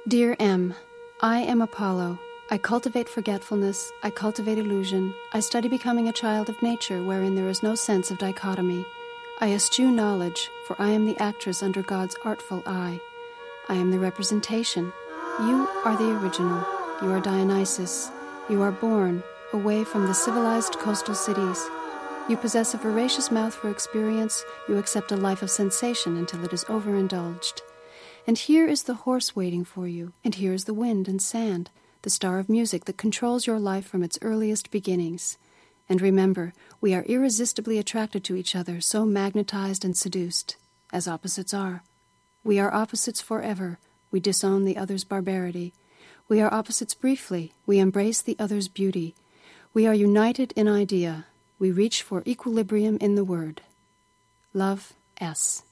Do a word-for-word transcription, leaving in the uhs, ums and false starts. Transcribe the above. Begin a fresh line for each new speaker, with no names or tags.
Dear M, I am Apollo. I cultivate forgetfulness, I cultivate illusion, I study becoming a child of nature wherein there is no sense of dichotomy. I eschew knowledge, for I am the actress under God's artful eye. I am the representation. You are the original. You are Dionysus. You are born, away from the civilized coastal cities. You possess a voracious mouth for experience. You accept a life of sensation until it is overindulged. And here is the horse waiting for you, and here is the wind and sand, the star of music that controls your life from its earliest beginnings. And remember, we are irresistibly attracted to each other, so magnetized and seduced, as opposites are. We are opposites forever. We disown the other's barbarity. We are opposites briefly. We embrace the other's beauty. We are united in idea. We reach for equilibrium in the word. Love, S.